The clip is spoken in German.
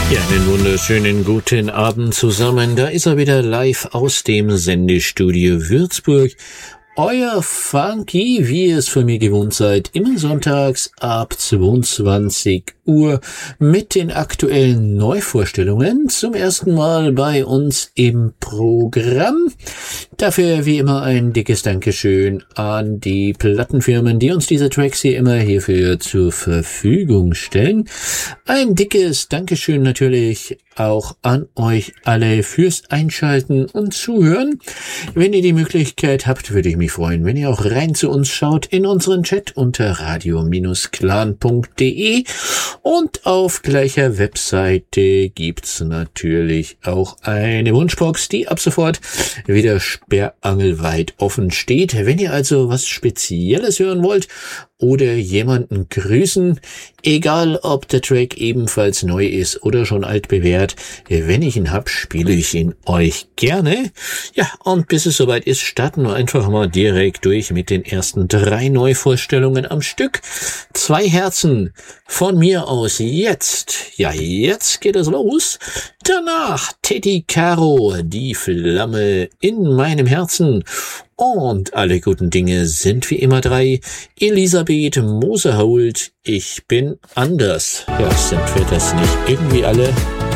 Ja, einen wunderschönen guten Abend zusammen. Da ist er wieder live aus dem Sendestudio Würzburg. Euer Funky, wie ihr es von mir gewohnt seid, immer sonntags ab 22 Uhr mit den aktuellen Neuvorstellungen. Zum ersten Mal bei uns im Programm. Dafür wie immer ein dickes Dankeschön an die Plattenfirmen, die uns diese Tracks hier immer hierfür zur Verfügung stellen. Ein dickes Dankeschön natürlich auch an euch alle fürs Einschalten und Zuhören. Wenn ihr die Möglichkeit habt, würde ich mich freuen, wenn ihr auch rein zu uns schaut in unseren Chat unter radio-clan.de und auf gleicher Webseite gibt's natürlich auch eine Wunschbox, die ab sofort wieder sperrangelweit offen steht. Wenn ihr also was Spezielles hören wollt oder jemanden grüßen, egal ob der Track ebenfalls neu ist oder schon altbewährt, wenn ich ihn hab, spiele ich ihn euch gerne. Ja, und bis es soweit ist, starten wir einfach mal direkt durch mit den ersten 3 Neuvorstellungen am Stück. 2 Herzen von mir aus jetzt. Ja, jetzt geht es los. Danach Teddy Caro, die Flamme in meinem Herzen. Und alle guten Dinge sind wie immer 3. Elisabeth Moser-Holt, ich bin anders. Ja, sind wir das nicht irgendwie alle?